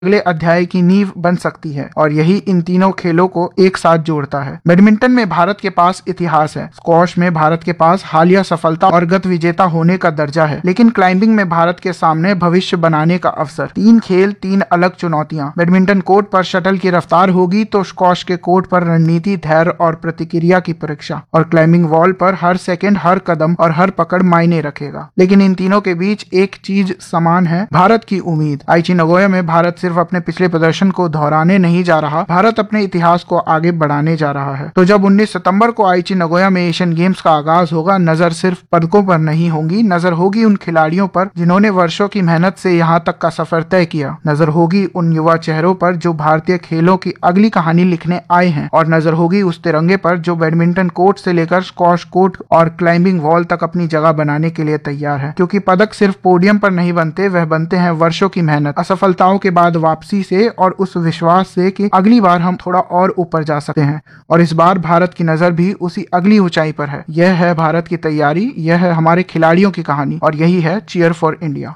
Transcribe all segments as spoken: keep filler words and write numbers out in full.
अगले अध्याय की नींव बन सकती है और यही इन तीनों खेलों को एक साथ जोड़ता है। बैडमिंटन में भारत के पास इतिहास है, स्क्वॉश में भारत के पास हालिया सफलता और गत विजेता होने का दर्जा है, लेकिन क्लाइंबिंग में भारत के सामने भविष्य बनाने का अवसर। तीन खेल, तीन अलग चुनौतियां। बैडमिंटन कोर्ट पर शटल की रफ्तार होगी तो स्क्वॉश के कोर्ट पर रणनीति, धैर्य और प्रतिक्रिया की परीक्षा, और क्लाइंबिंग वॉल पर हर सेकंड, हर कदम और हर पकड़ मायने रखेगा। लेकिन इन तीनों के बीच एक चीज समान है, भारत की उम्मीद। आईची नागोया में भारत सिर्फ अपने पिछले प्रदर्शन को दोहराने नहीं जा रहा, भारत अपने इतिहास को आगे बढ़ाने जा रहा है। तो जब उन्नीस सितंबर को आईची नागोया में एशियन गेम्स का आगाज होगा, नजर सिर्फ पदकों पर नहीं होगी, नजर होगी उन खिलाड़ियों पर जिन्होंने वर्षों की मेहनत से यहाँ तक का सफर तय किया। नजर होगी उन युवा चेहरों पर जो भारतीय खेलों की अगली कहानी लिखने आए हैं, और नजर होगी उस तिरंगे पर जो बैडमिंटन कोर्ट से लेकर स्क्वॉश कोर्ट और क्लाइंबिंग वॉल तक अपनी जगह बनाने के लिए तैयार है। क्योंकि पदक सिर्फ पोडियम पर नहीं बनते, वह बनते हैं वर्षों की मेहनत, असफलताओं के बाद वापसी से और उस विश्वास से कि अगली बार हम थोड़ा और ऊपर जा सकते हैं। और इस बार भारत की नजर भी उसी अगली ऊंचाई पर है। यह है भारत की तैयारी, यह है हमारे खिलाड़ियों की कहानी, और यही है चीयर फॉर इंडिया।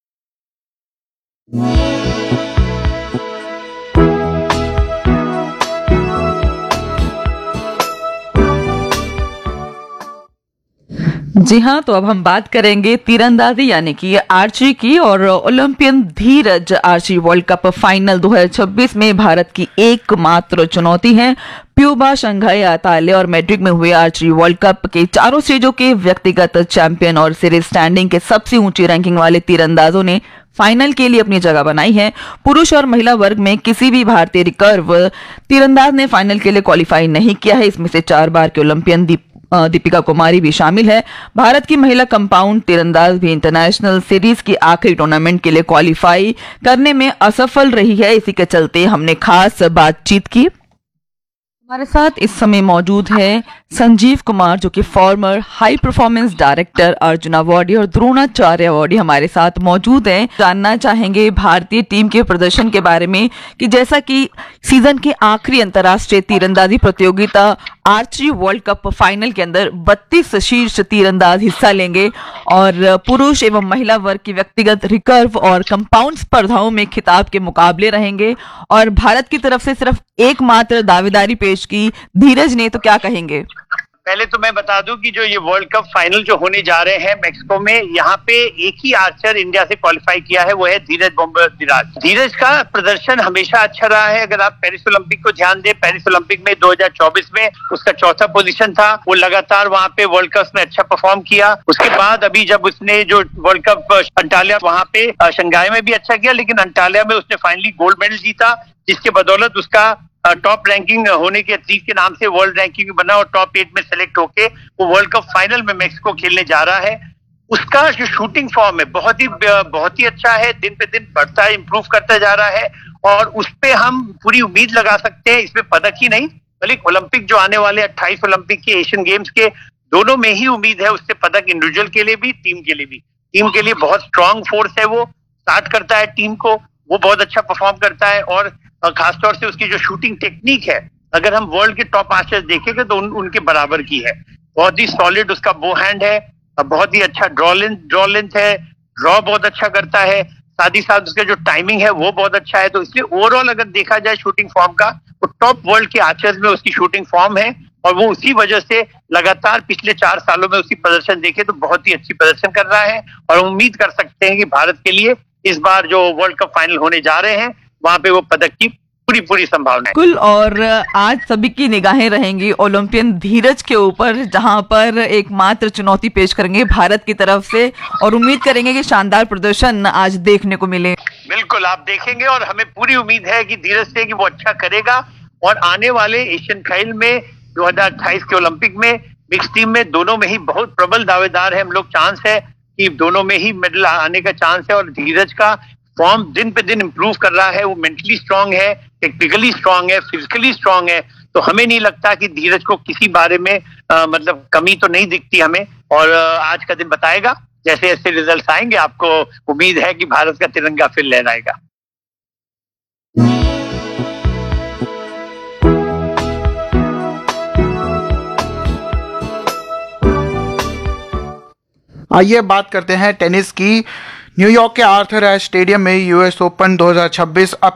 जी हाँ, तो अब हम बात करेंगे तीरंदाजी यानी कि आर्चरी की। और ओलंपियन धीरज आर्चरी वर्ल्ड कप फाइनल दो हज़ार छब्बीस में भारत की एकमात्र चुनौती है। प्यूबा, शंघाई, अताले और मैड्रिड में हुए आर्चरी वर्ल्ड कप के चारों स्टेजों के व्यक्तिगत चैंपियन और सीरीज स्टैंडिंग के सबसे ऊंची रैंकिंग वाले तीरंदाजों ने फाइनल के लिए अपनी जगह बनाई है। पुरुष और महिला वर्ग में किसी भी भारतीय रिकर्व तीरंदाज ने फाइनल के लिए क्वालिफाई नहीं किया है। इसमें से चार बार के ओलंपियन दीप दीपिका कुमारी भी शामिल है। भारत की महिला कंपाउंड तीरंदाज भी इंटरनेशनल सीरीज की आखिरी टूर्नामेंट के लिए क्वालिफाई करने में असफल रही है। इसी के चलते हमने खास बातचीत की। हमारे साथ इस समय मौजूद है संजीव कुमार, जो कि farmer high performance director Arjun awardee और द्रोणाचार्य अवार्डी हमारे साथ मौजूद हैं। जानना चाहेंगे भारतीय टीम के प्रदर्शन के बारे में कि जैसा कि सीजन के आखिरी अंतर्राष्ट्रीय तीरंदाजी प्रतियोगिता आर्चरी वर्ल्ड कप फाइनल के अंदर बत्तीस शीर्ष तीरंदाज हिस्सा लेंगे और पुरुष एवं महिला वर्ग की व्यक्तिगत रिकर्व और कंपाउंड स्पर्धाओं में खिताब के मुकाबले रहेंगे, और भारत की तरफ से सिर्फ एकमात्र दावेदारी पेश की धीरज ने, तो क्या कहेंगे? पहले तो मैं बता दूं कि जो ये वर्ल्ड कप फाइनल जो होने जा रहे हैं मेक्सिको में, यहाँ पे एक ही आर्चर इंडिया से क्वालिफाई किया है, वो है धीरज बोम्बर्दिराज। धीरज का प्रदर्शन हमेशा अच्छा रहा है। अगर आप पेरिस ओलंपिक को ध्यान दें, पेरिस ओलंपिक में दो हज़ार चौबीस में उसका चौथा पोजीशन था। वो लगातार वहाँ पे वर्ल्ड कप में अच्छा परफॉर्म किया। उसके बाद अभी जब उसने जो वर्ल्ड कप अंटालिया, वहाँ पे शंघाई में भी अच्छा किया, लेकिन अंटालिया में उसने फाइनली गोल्ड मेडल जीता, जिसके बदौलत उसका टॉप रैंकिंग होने के एथलीट के नाम से वर्ल्ड रैंकिंग बना और टॉप एट में सेलेक्ट होके वो वर्ल्ड कप फाइनल में मेक्सिको खेलने जा रहा है। उसका जो शूटिंग फॉर्म है बहुत ही बहुत ही अच्छा है, दिन पे दिन बढ़ता है, इंप्रूव करता जा रहा है, और उस पे हम पूरी उम्मीद लगा सकते हैं। इसमें पदक ही नहीं बल्कि ओलंपिक जो आने वाले अट्ठाईस ओलंपिक के, एशियन गेम्स के, दोनों में ही उम्मीद है उससे पदक, इंडिविजुअल के लिए भी, टीम के लिए भी। टीम के लिए बहुत स्ट्रांग फोर्स है, वो स्टार्ट करता है टीम को, वो बहुत अच्छा परफॉर्म करता है। और खासतौर से उसकी जो शूटिंग टेक्निक है, अगर हम वर्ल्ड के टॉप आर्चर्स देखेंगे तो उन, उनके बराबर की है। बहुत ही सॉलिड उसका बो हैंड है, बहुत ही अच्छा ड्रॉ लेंथ ड्रॉ लेंथ है, ड्रॉ बहुत अच्छा करता है, साथ ही साथ उसका जो टाइमिंग है वो बहुत अच्छा है। तो इसलिए ओवरऑल अगर देखा जाए शूटिंग फॉर्म का, तो टॉप वर्ल्ड के आर्चर्स में उसकी शूटिंग फॉर्म है, और वो उसी वजह से लगातार पिछले चार सालों में उसकी प्रदर्शन देखे तो बहुत ही अच्छी प्रदर्शन कर रहा है। और उम्मीद कर सकते हैं कि भारत के लिए इस बार जो वर्ल्ड कप फाइनल होने जा रहे हैं, वहां पे वो पदक की पूरी पूरी संभावना है। कुल और आज सभी की निगाहें रहेंगी ओलंपियन धीरज के ऊपर, जहां पर एकमात्र चुनौती पेश करेंगे भारत की तरफ से, और उम्मीद करेंगे कि शानदार प्रदर्शन आज देखने को मिले। बिल्कुल आप देखेंगे, और हमें पूरी उम्मीद है कि धीरज से कि वो अच्छा करेगा, और आने वाले एशियन खेल में दो हज़ार अट्ठाईस के ओलंपिक में मिक्स टीम में दोनों में ही बहुत प्रबल दावेदार है हम लोग। चांस है कि दोनों में ही मेडल आने का चांस है, और धीरज का फॉर्म दिन पे दिन इंप्रूव कर रहा है। वो मेंटली स्ट्रांग है, टेक्निकली स्ट्रांग है, फिजिकली स्ट्रांग है। तो हमें नहीं लगता कि धीरज को किसी बारे में आ, मतलब कमी तो नहीं दिखती हमें, और आ, आज का दिन बताएगा। जैसे ऐसे रिजल्ट आएंगे, आपको उम्मीद है कि भारत का तिरंगा फिर लहराएगा। आइए बात करते हैं टेनिस की। न्यूयॉर्क के आर्थर एश स्टेडियम में यूएस ओपन दो हज़ार छब्बीस अब